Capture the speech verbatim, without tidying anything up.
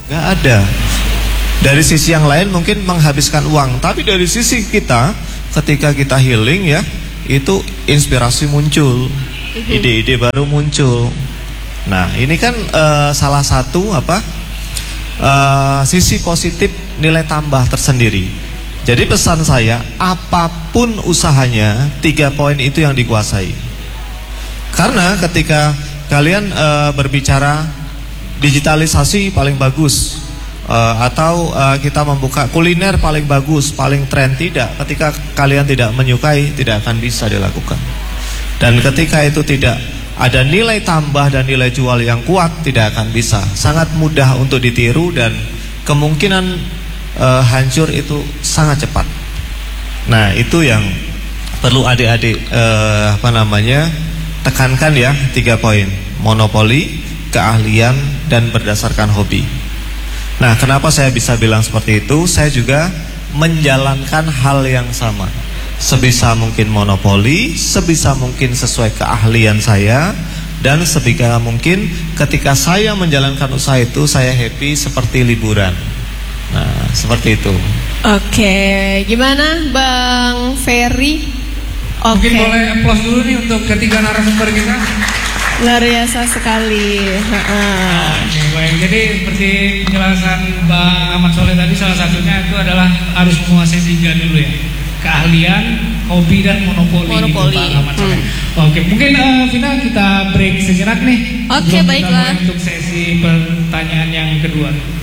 Nggak ada. Dari sisi yang lain mungkin menghabiskan uang, tapi dari sisi kita ketika kita healing ya, itu inspirasi muncul, ide-ide baru muncul. Nah ini kan uh, salah satu apa uh, sisi positif nilai tambah tersendiri. Jadi pesan saya, apapun usahanya, tiga poin itu yang dikuasai. Karena ketika kalian uh, berbicara digitalisasi paling bagus, uh, atau uh, kita membuka kuliner paling bagus, paling tren, tidak. Ketika kalian tidak menyukai, tidak akan bisa dilakukan. Dan ketika itu tidak ada nilai tambah dan nilai jual yang kuat, tidak akan bisa. Sangat mudah untuk ditiru dan kemungkinan uh, hancur itu sangat cepat. Nah itu yang perlu adik-adik uh, apa namanya tekankan ya, tiga poin: monopoli, keahlian, dan berdasarkan hobi. Nah kenapa saya bisa bilang seperti itu? Saya juga menjalankan hal yang sama. Sebisa mungkin monopoli, sebisa mungkin sesuai keahlian saya, dan sebisa mungkin ketika saya menjalankan usaha itu saya happy seperti liburan. Nah seperti itu. Oke, gimana Bang Ferry? Oke. Mungkin boleh applause dulu nih untuk ketiga narasumber kita. Luar biasa sekali. Oke, baik. Jadi seperti penjelasan Bang Ahmad Soleh tadi, salah satunya itu adalah harus menguasai tiga dulu ya: keahlian, hobi, dan monopoli. Monopoli. Gitu, Bang Ahmad Soleh. Hmm. Oke, mungkin uh, Vina kita break sejenak nih. Oke, baiklah. Untuk sesi pertanyaan yang kedua.